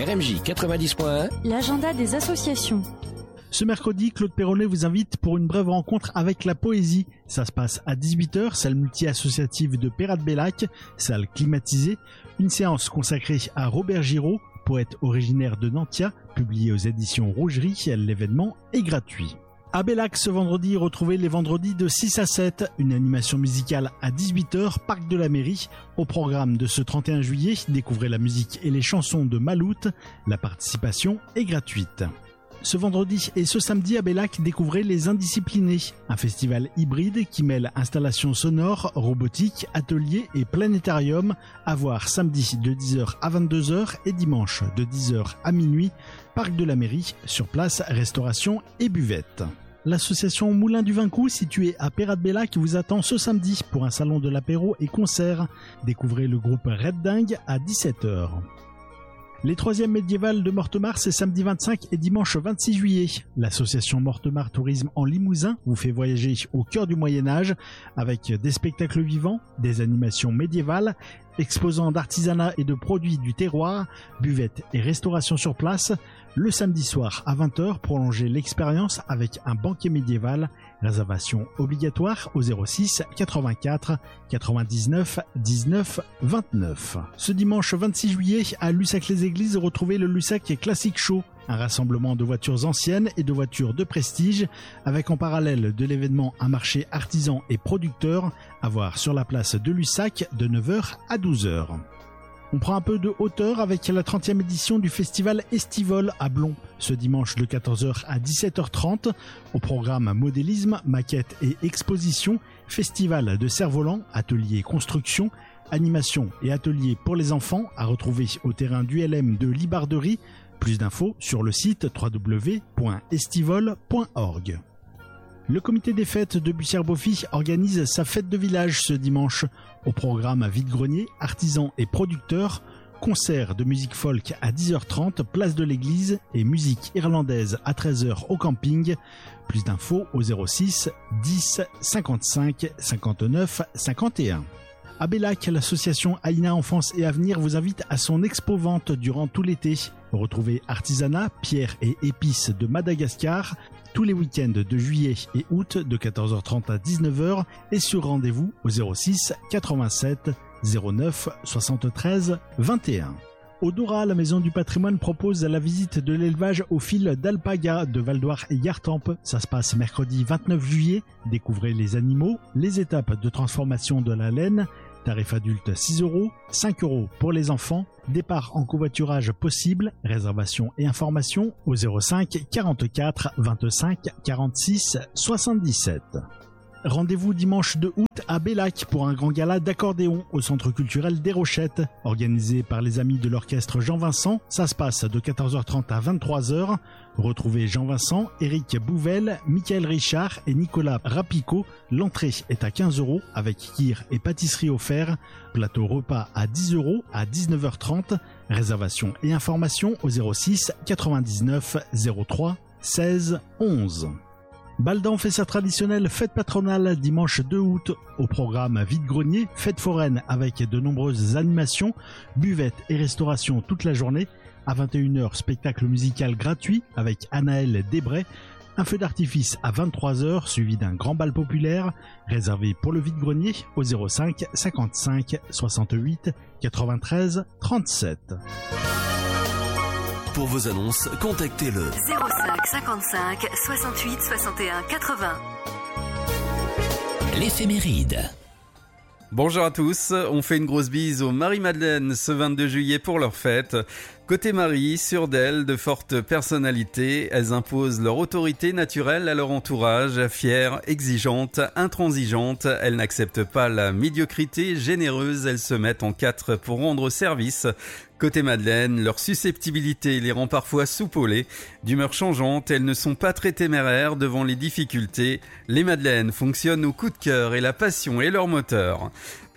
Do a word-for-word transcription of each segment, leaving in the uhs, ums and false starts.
R M J quatre-vingt-dix point un, l'agenda des associations. Ce mercredi, Claude Perronnet vous invite pour une brève rencontre avec la poésie. Ça se passe à dix-huit heures, salle multi-associative de Pérat-de-Bellac, salle climatisée. Une séance consacrée à Robert Giraud, poète originaire de Nantia, publié aux éditions Rougerie. L'événement est gratuit. À Bellac, ce vendredi, retrouvez les vendredis de six à sept, une animation musicale à dix-huit heures, parc de la mairie. Au programme de ce trente et un juillet, découvrez la musique et les chansons de Maloute. La participation est gratuite. Ce vendredi et ce samedi à Bellac, découvrez les Indisciplinés, un festival hybride qui mêle installations sonores, robotique, ateliers et planétarium, à voir samedi de dix heures à vingt-deux heures et dimanche de dix heures à minuit, parc de la mairie, sur place, restauration et buvette. L'association Moulin du Vincou, située à Pérat-de-Bellac, vous attend ce samedi pour un salon de l'apéro et concert. Découvrez le groupe Red Dingue à dix-sept heures. Les troisièmes médiévales de Mortemart, c'est samedi vingt-cinq et dimanche vingt-six juillet. L'association Mortemart Tourisme en Limousin vous fait voyager au cœur du Moyen-Âge avec des spectacles vivants, des animations médiévales, exposants d'artisanat et de produits du terroir, buvettes et restauration sur place. Le samedi soir à vingt heures, prolongez l'expérience avec un banquet médiéval. Réservation obligatoire au zéro six quatre-vingt-quatre quatre-vingt-dix-neuf dix-neuf vingt-neuf. Ce dimanche vingt-six juillet, à Lussac-les-Églises, retrouvez le Lussac Classic Show, un rassemblement de voitures anciennes et de voitures de prestige, avec en parallèle de l'événement un marché artisan et producteur, à voir sur la place de Lussac de neuf heures à douze heures. On prend un peu de hauteur avec la trentième édition du festival Estivol à Blon, ce dimanche de quatorze heures à dix-sept heures trente. Au programme modélisme, maquette et exposition, festival de cerf-volant, atelier construction, animation et atelier pour les enfants à retrouver au terrain du L M de Libarderie. Plus d'infos sur le site w w w point estivol point org. Le comité des fêtes de Bussière-Beaufy organise sa fête de village ce dimanche. Au programme vide-grenier, artisans et producteurs, concert de musique folk à dix heures trente, place de l'église, et musique irlandaise à treize heures au camping. Plus d'infos au zéro six dix cinquante-cinq cinquante-neuf cinquante et un. À Bellac, l'association Aïna Enfance et Avenir vous invite à son expo-vente durant tout l'été. Retrouvez artisanat, pierres et épices de Madagascar tous les week-ends de juillet et août de quatorze heures trente à dix-neuf heures et sur rendez-vous au zéro six quatre-vingt-sept zéro neuf soixante-treize vingt et un. Au Dora, la Maison du Patrimoine propose la visite de l'élevage au fil d'alpaga de Val-d'Oire et Gartempe. Ça se passe mercredi vingt-neuf juillet. Découvrez les animaux, les étapes de transformation de la laine. Tarif adulte six euros, cinq euros pour les enfants. Départ en covoiturage possible. Réservation et information au zéro cinq quarante-quatre vingt-cinq quarante-six soixante-dix-sept. Rendez-vous dimanche deux août à Bellac pour un grand gala d'accordéon au Centre culturel des Rochettes. Organisé par les amis de l'orchestre Jean-Vincent, ça se passe de quatorze heures trente à vingt-trois heures. Retrouvez Jean-Vincent, Éric Bouvel, Michael Richard et Nicolas Rapico. L'entrée est à quinze euros avec kir et pâtisserie offert. Plateau repas à dix euros à dix-neuf heures trente. Réservation et information au zéro six quatre-vingt-dix-neuf zéro trois seize onze. Baldan fait sa traditionnelle fête patronale dimanche deux août. Au programme vide-grenier, fête foraine avec de nombreuses animations, buvettes et restauration toute la journée. À vingt et une heures, spectacle musical gratuit avec Anaël Desbray. Un feu d'artifice à vingt-trois heures suivi d'un grand bal populaire réservé pour le vide-grenier au zéro cinq cinquante-cinq soixante-huit quatre-vingt-treize trente-sept. Pour vos annonces, contactez le zéro cinq cinquante-cinq soixante-huit soixante et un quatre-vingts. L'éphéméride. Bonjour à tous, on fait une grosse bise aux Marie-Madeleine ce vingt-deux juillet pour leur fête. Côté Marie, sûres d'elles, de fortes personnalités, elles imposent leur autorité naturelle à leur entourage, fières, exigeantes, intransigeantes, elles n'acceptent pas la médiocrité, généreuses, elles se mettent en quatre pour rendre service. Côté Madeleine, leur susceptibilité les rend parfois soupolées. D'humeur changeante, elles ne sont pas très téméraires devant les difficultés. Les Madeleines fonctionnent au coup de cœur et la passion est leur moteur.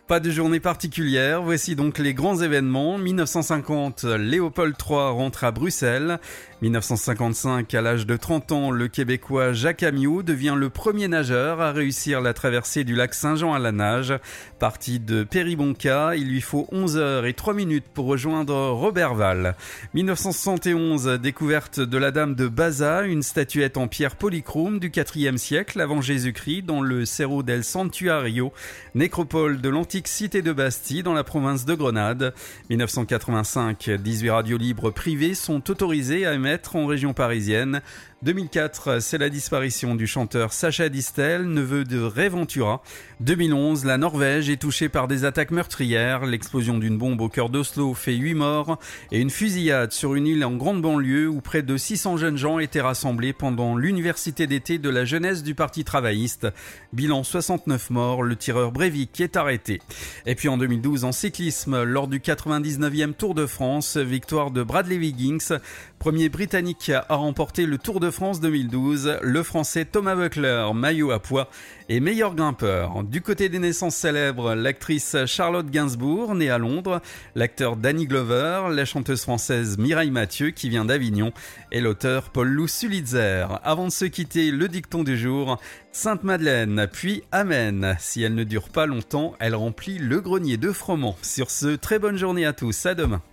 Pas de journée particulière, voici donc les grands événements. mille neuf cent cinquante, Léopold trois rentre à Bruxelles. mille neuf cent cinquante-cinq, à l'âge de trente ans, le Québécois Jacques Amiot devient le premier nageur à réussir la traversée du lac Saint-Jean à la nage. Parti de Péribonka, il lui faut onze heures et trois minutes pour rejoindre Roberval. mille neuf cent soixante et onze, découverte de la Dame de Baza, une statuette en pierre polychrome du quatrième siècle avant Jésus-Christ dans le Cerro del Santuario, nécropole de l'antique cité de Bastille dans la province de Grenade. mille neuf cent quatre-vingt-cinq, dix-huit radios libres privées sont autorisées à émettre en région parisienne. deux mille quatre, c'est la disparition du chanteur Sacha Distel, neveu de Ray Ventura. deux mille onze, la Norvège est touchée par des attaques meurtrières. L'explosion d'une bombe au cœur d'Oslo fait huit morts et une fusillade sur une île en grande banlieue où près de six cents jeunes gens étaient rassemblés pendant l'université d'été de la jeunesse du Parti travailliste. Bilan soixante-neuf morts, le tireur Breivik est arrêté. Et puis en deux mille douze, en cyclisme, lors du quatre-vingt-dix-neuvième Tour de France, victoire de Bradley Wiggins, premier Britannique à remporter le Tour de France deux mille douze, le Français Thomas Voeckler, maillot à pois, et meilleur grimpeur. Du côté des naissances célèbres, l'actrice Charlotte Gainsbourg, née à Londres, l'acteur Danny Glover, la chanteuse française Mireille Mathieu, qui vient d'Avignon, et l'auteur Paul-Loup Sulitzer. Avant de se quitter, le dicton du jour, Sainte-Madeleine, puis Amen. Si elle ne dure pas longtemps, elle remplit le grenier de froment. Sur ce, très bonne journée à tous, à demain.